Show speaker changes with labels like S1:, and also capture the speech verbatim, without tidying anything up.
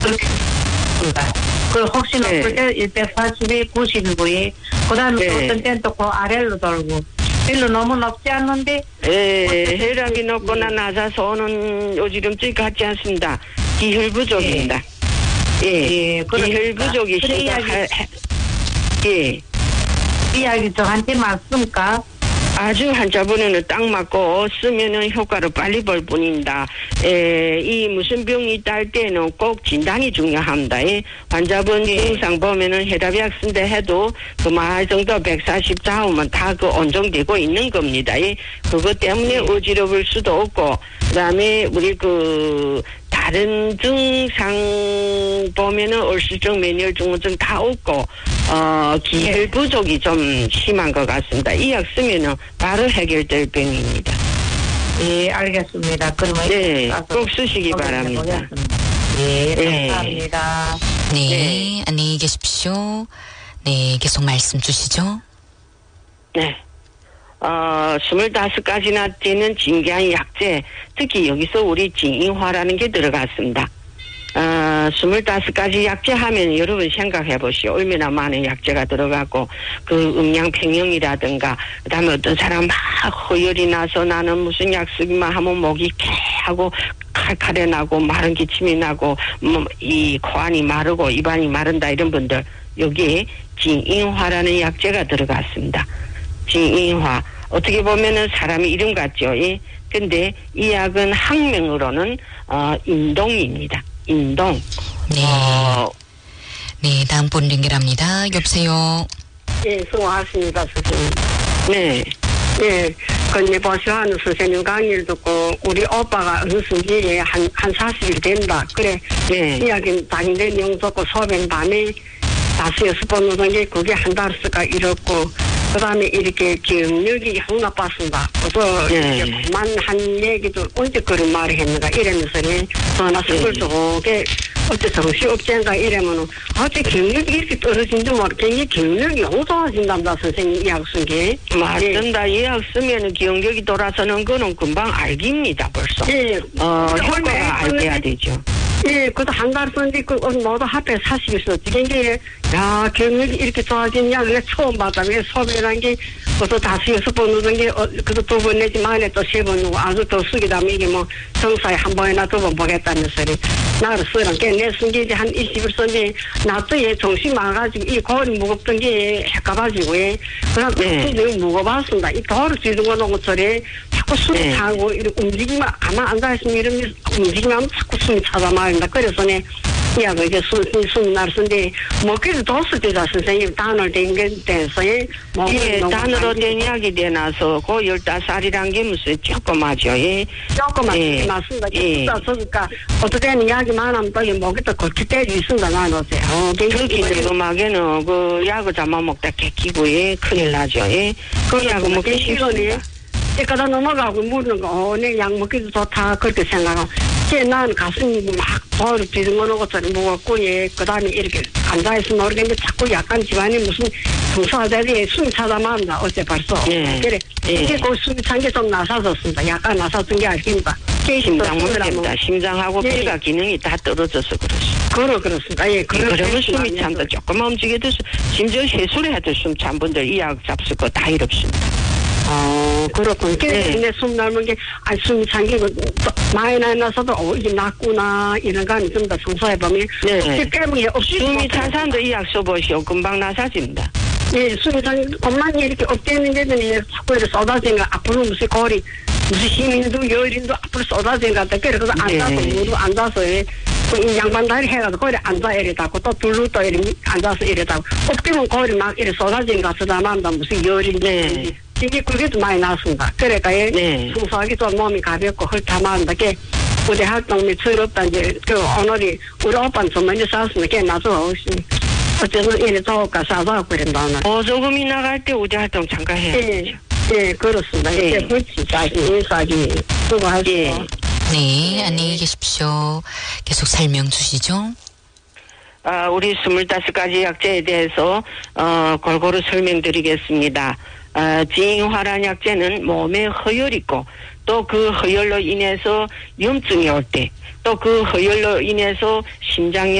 S1: 그렇게 있습니다. 그 혹시 높을 때 백사십이, 구십이고요. 그 다음에
S2: 네.
S1: 어떤 때는 또 그 아래로 돌고. 별로 너무 높지 않는데.
S2: 예, 혈압이 높거나 낮아서 오는 요지름증이 같지 않습니다. 기혈 부족입니다. 예,
S1: 예,
S2: 기혈 부족이
S1: 그래,
S2: 심각할, 예.
S1: 이야기 저한테 맞습니까?
S2: 아주 환자분에는 딱 맞고 쓰면은 효과를 빨리 볼 뿐입니다. 에, 이 무슨 병이 있다 할 때는 꼭 진단이 중요합니다. 예. 환자분 증상 보면은 혈압약 쓴다 해도 그 말 정도 백사십 좌우면 다 그 온정되고 있는 겁니다. 예. 그것 때문에 어지러울 수도 없고, 그 다음에 우리 그 다른 증상 보면은 얼씨증, 면역증후증 다 없고, 어, 기혈 부족이 좀 심한 것 같습니다. 이 약 쓰면은 바로 해결될 병입니다.
S1: 예, 알겠습니다. 그러면
S2: 네, 꼭 쓰시기 바랍니다.
S1: 예,
S2: 네.
S1: 감사합니다.
S3: 네,
S2: 네.
S3: 안녕히 계십시오. 네, 계속 말씀 주시죠.
S2: 네. 어, 스물다섯 가지나 되는 진귀한 약재, 특히 여기서 우리 진인화라는 게 들어갔습니다. 어, 스물다섯 가지 약재 하면 여러분 생각해 보시오. 얼마나 많은 약재가 들어가고, 그 음양평형이라든가, 그 다음에 어떤 사람 막 허열이 나서 나는 무슨 약 쓰기만 하면 목이 개 하고, 칼칼해 나고, 마른 기침이 나고, 뭐, 이 코안이 마르고, 입안이 마른다 이런 분들, 여기에 진인화라는 약재가 들어갔습니다. 진인화. 어떻게 보면은 사람 이름 같죠. 예? 근데 이 약은 학명으로는, 어, 인동입니다. 인동.
S3: 네.
S2: 어,
S3: 네, 다음 분 연결합니다. 여보세요.
S4: 예, 수고하십니다, 선생님.
S2: 네.
S4: 예, 근데 보시하는 선생님 강의를 듣고, 우리 오빠가 어느 순기에 한, 한 사십 일 된다. 그래,
S2: 네.
S4: 이야기는 당일 영속고 소변 밤에 다섯 여섯 번 오는 게 그게 한 달 쓰가 이렇고, 그 다음에 이렇게 기억력이 형 나빴습니다. 그래서
S2: 네.
S4: 이렇게 그만 한 얘기도 언제 그런 말을 했는가 이러면서 전화 선물 주게 어째 정신 없지인가 이러면은 어째 기억력이 이렇게 떨어진지 모르겠는데 기억력이 너무 좋아진답니다, 선생님 이약 쓴 게.
S2: 맞습니다. 이 약 쓰면 기억력이 돌아서는 거는 금방 알깁니다, 벌써.
S4: 예.
S2: 어, 효과가 알게야 되죠.
S4: 예, 그것도 한 달 썼는데, 그, 모두 합해 사십 있었지. 근데, 야, 기억력이 이렇게 좋아지냐, 그래, 처음 받아. 왜 소변한 게, 그것도 다섯, 여섯 번 누는 게, 어, 그것도 두 번 내지, 만에 또 세 번 누고, 아주 더 쓰기 다음에 이게 뭐, 정사에 한 번이나 두 번 보겠다는 소리. 나를 쓰란 게, 내 쓴 게 이제 한 이십 일 썼는데, 나도 얘 정신 많아가지고, 이 골이 무겁던 게 헷가가지고, 예. 그럼,
S2: 네.
S4: 네. 무거웠습니다. 이 돌을 쥐는 거 놓고 저래, 자꾸 숨이
S2: 네.
S4: 차고, 이렇게 움직이면, 가만 앉아있으면 이러면 움직이면 자꾸 숨이 차다 말입니다. 그래서 내, 야, 그, 이제 숨, 숨 날 쓴데, 뭐, 그래도 도수 되자, 선생님, 단을 된 게 돼서, 예. 뭐,
S2: 예,
S4: 너무
S2: 단으로
S4: 많이
S2: 된 약이 되나서, 그 열다섯 살이란 게 무슨 조그마죠, 예.
S4: 조금만
S2: 예.
S4: 맞습니다.
S2: 예.
S4: 그러니까, 어떻게는 이야기 많으면 또, 이 목이 또 그렇게 때리 있습니다, 나는 어제. 어,
S2: 특히 늙음하게는 그 약을 잡아먹다 개끼고, 예, 큰일 나죠, 예. 그 약은 먹기 쉽습니다.
S4: 이까다 넘어가고 묻는 거, 어, 내 약 먹기도 좋다, 그렇게 생각하고. 제 나는 가슴이 막 돌을 뒤집어놓은 것처럼 무겁고, 예, 그 다음에 이렇게 앉아있으면 모르겠는데 자꾸 약간 집안에 무슨 풍수하다니 숨이 차다 말한다, 어제 벌써.
S2: 예.
S4: 그래.
S2: 예.
S4: 이게 그 숨이 찬 게 좀 나사졌습니다. 약간 나사진 게 알겠습니다.
S2: 심장 문제입니다. 심장하고
S4: 예.
S2: 폐가 기능이 다 떨어져서 그렇습니다.
S4: 그러, 그렇습니다. 예,
S2: 그러면
S4: 그런
S2: 숨이 찬다. 조금만 움직여도, 심지어 해수를 해도 숨 찬 분들 이 약 잡술 거 다 이럽습니다.
S4: 어, 그렇군.
S2: 네.
S4: 근데 숨 넓은 게, 아, 숨이 참기고, 많이 나서도, 어, 이게 낫구나, 이런 거 좀 더 청소해보면,
S2: 네.
S4: 깨물이 없이.
S2: 숨이 찬 사람도 이 약 써보시오. 금방 나사집니다.
S4: 예, 숨이 찬, 엄마는 이렇게 업되는 데는 자꾸 이렇게 쏟아지니까, 앞으로 무슨 거리, 무슨 힘인도 열인도 앞으로 쏟아지니까, 그래서 앉아서,
S2: 네.
S4: 무릎 앉아서, 예. 그 양반 다리 해가지고 거리 앉아 이랬다고 또 둘로 또 이렇게 앉아서 이랬다고 없으면 거리 막 이렇게 쏟아진 것 같다만 무슨 열인지
S2: 네.
S4: 이게 그게도 많이 났습니다. 그러니까
S2: 네.
S4: 청소하기 좀 몸이 가볍고 헐타만다 게 우리 활동이 즐겁다 이제 그 오늘이 우리 오빠는 좀 먼저 쌌으면 걔 나서 어쨌든 이래 좋을까 싸서 그런다 오늘.
S2: 보조금이 나갈 때 우대 활동 잠깐 해야죠.
S4: 예, 예 그렇습니다.
S2: 예.
S4: 이제 불치까지 인사기 수고하시고.
S2: 예.
S3: 네, 안녕히 계십시오. 계속 설명 주시죠.
S2: 아, 우리 스물다섯 가지 약재에 대해서 어, 골고루 설명드리겠습니다. 아, 진화란 약재는 몸에 허열 있고 또 그 허혈로 인해서 염증이 올 때, 또 그 허혈로 인해서 심장